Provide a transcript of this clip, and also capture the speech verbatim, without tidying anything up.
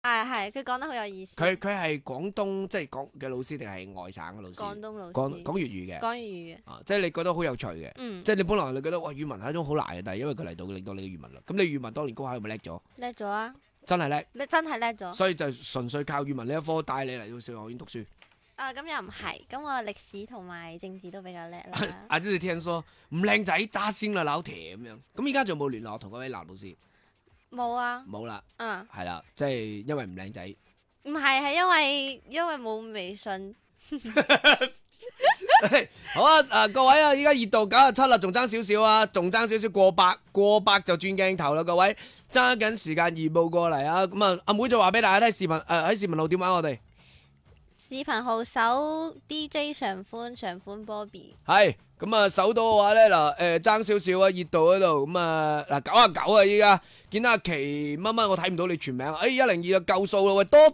啊係，佢講得好有意思。 佢佢係廣東即係講嘅老師定係外省嘅老師？ 廣東老師。 講講粵語嘅。 講粵語嘅。 啊，即係你覺得好有趣嘅。 嗯。 即係你本來你覺得哇語文係一種好難嘅，但係因為佢嚟到令到你嘅語文啦。咁你語文當年高考有冇叻咗？ 叻咗啊！ 真係叻。 你真係叻咗。 所以就純粹靠語文呢一科帶你嚟到少年學院讀書。 啊，咁又唔係，咁我歷史同埋政治都比較叻啦。 阿芝聽說唔靚仔揸先啦，老鐵咁樣。咁依家仲有冇聯絡同嗰位男老師？ 冇啊。 冇啦。 嗯。 係啦，即係因為唔靚仔。 唔係，係因為因為冇微信。 好啊！誒，各位啊，依家熱度九十七啦，仲爭少少啊，仲爭少少過百，過百就轉鏡頭啦，各位揸緊時間移步過嚟啊！咁啊，阿妹就話俾大家睇視頻，誒喺視頻號點玩我哋。 視頻號搜 D J 常歡常歡 Bobby。 係咁啊，搜到嘅話咧嗱，誒爭少少啊，熱度嗰度咁啊嗱九啊九啊，依家見到阿奇乜乜，我睇唔到你全名，誒一零二就夠數咯，喂多。